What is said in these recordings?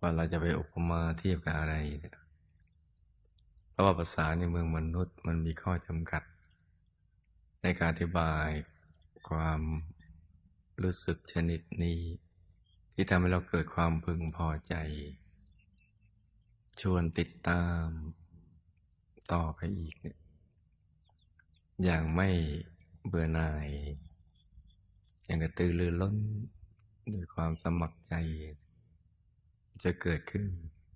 ว่าเราจะไปอุปมาเทียบกับอะไรเนี่ยเพราะว่าภาษาในเมืองมนุษย์มันมีข้อจำกัดในการอธิบายความรู้สึกชนิดนี้ที่ทำให้เราเกิดความพึงพอใจชวนติดตามต่อไปอีกเนี่ยอย่างไม่เบื่อหน่ายอย่างกระตือรือร้นด้วยความสมัครใจจะเกิดขึ้น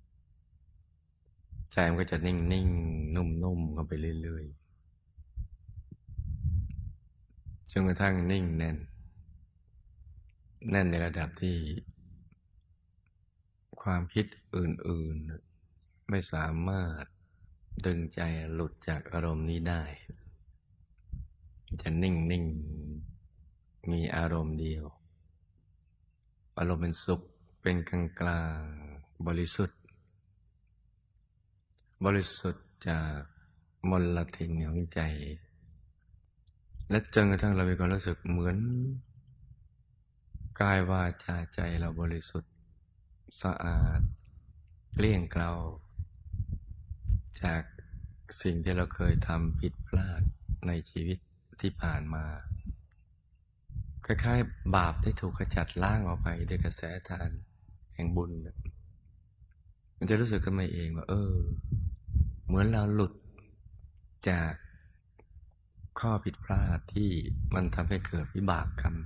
ใจมันก็จะนิ่งๆนุ่มๆกันไปเรื่อยๆจนกระทั่งนิ่งแน่นในระดับที่ความคิดอื่นๆไม่สามารถดึงใจหลุดจากอารมณ์นี้ได้จะนิ่งมีอารมณ์เดียวอารมณ์เป็นสุขเป็นกลางบริสุทธิ์จากมลทินของใจและจนกระทั่งเรามีความรู้สึกเหมือนกายวาจาใจเราบริสุทธิ์สะอาดเกลี้ยงเกลาจากสิ่งที่เราเคยทำผิดพลาดในชีวิตที่ผ่านมาคล้ายๆบาปได้ถูกขจัดล้างออกไปด้วยกระแสทานแห่งบุญมันจะรู้สึกขึ้นมาเองว่าเหมือนเราหลุดจากข้อผิดพลาดที่มันทำให้เกิดวิบากกรรม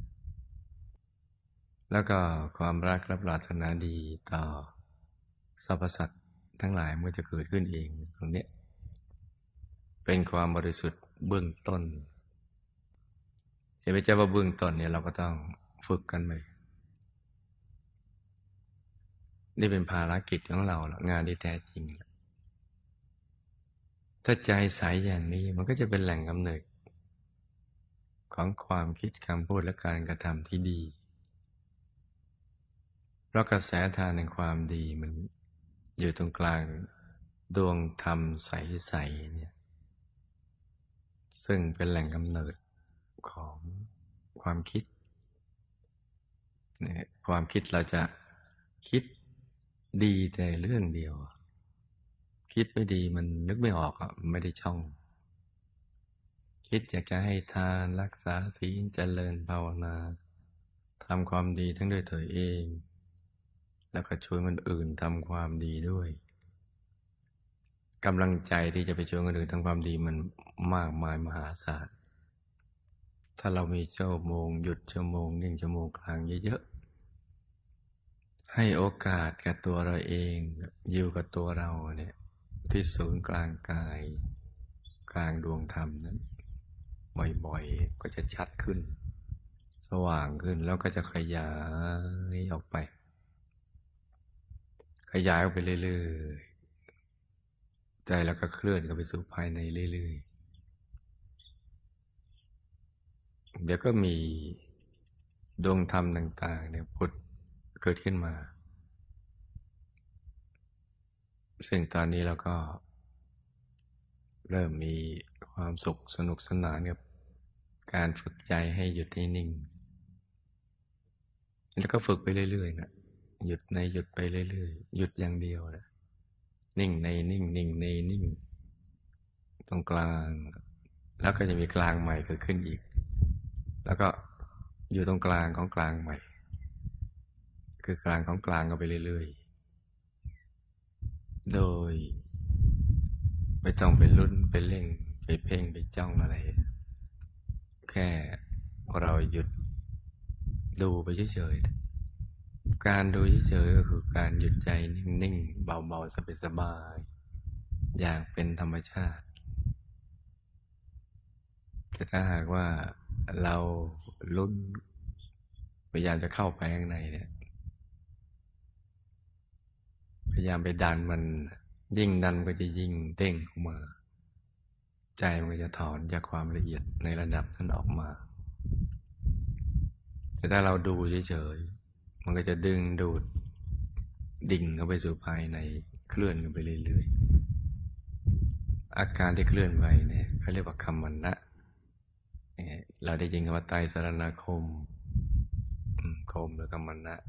แล้วก็ความรักและปรารถนาดีต่อสรรพสัตว์ทั้งหลายมันจะเกิดขึ้นเองตรงนี้เป็นความบริสุทธิ์เบื้องต้นเห็นไหมเจ้าว่าเบื้องต้นเนี่ยเราก็ต้องฝึกกันไปนี่เป็นภารกิจของเรางานที่แท้จริงถ้าใจใสอย่างนี้มันก็จะเป็นแหล่งกำเนิดของความคิดคำพูดและการกระทำที่ดีเพราะกระแสทานแห่งความดีมันอยู่ตรงกลางดวงธรรมใสๆเนี่ยซึ่งเป็นแหล่งกำเนิดของความคิดเนี่ยความคิดเราจะคิดดีแต่เรื่องเดียวคิดไม่ดีมันนึกไม่ออกไม่ได้ช่องคิดอยากจะให้ทานรักษาศีลเจริญภาวนาทำความดีทั้งด้วยตัวเองแล้วก็ช่วยคนอื่นทำความดีด้วยกำลังใจที่จะไปช่วยคนอื่นทำความดีมันมากมายมหาศาลถ้าเรามีชั่วโมงหยุดชั่วโมงนิ่งชั่วโมงกลางเยอะๆให้โอกาสแก่ตัวเราเองอยู่กับตัวเราเนี่ยที่ศูนย์กลางกายกลางดวงธรรมนั้นบ่อยๆก็จะชัดขึ้นสว่างขึ้นแล้วก็จะขยายออกไปขยายออกไปเรื่อยๆใจเราก็เคลื่อนเข้าไปสู่ภายในเรื่อยๆเดี๋ยวก็มีดวงธรรมต่างๆเนี่ยผุดเกิดขึ้นมาซึ่งตอนนี้เราก็เริ่มมีความสุขสนุกสนานกับการฝึกใจให้หยุดให้นิ่งแล้วก็ฝึกไปเรื่อยๆนะหยุดไปเรื่อยๆหยุดอย่างเดียวนะนิ่งในนิ่งนิ่งในนิ่งตรงกลางแล้วก็จะมีกลางใหม่เกิดขึ้นอีกแล้วก็อยู่ตรงกลางของกลางใหม่คือกลางของกลางก็ไปเรื่อยๆโดยไม่ต้องไปลุ้นไปเล่งไปเพ่งไปจ้องอะไรแค่เราหยุดดูไปเฉยๆการดูเฉยๆก็คือการหยุดใจนิ่งๆเบาๆสบายๆอย่างเป็นธรรมชาติแต่ถ้าหากว่าเราลุ้นพยายามจะเข้าไปข้างในเนี่ยพยายามไปดันมันยิ่งดันก็จะยิ่งเด้งออกมาใจมันก็จะถอนจากความละเอียดในระดับนั้นออกมาแต่ถ้าเราดูเฉยๆมันก็จะดึงดูดดิ่งเข้าไปสู่ภายในเคลื่อนกันไปเรื่อยๆอาการที่เคลื่อนไหวเนี่ยเขาเรียกว่าคัมมันนะเราได้ยินคำว่าไตรสรณคมคมหรือคัมมันนะ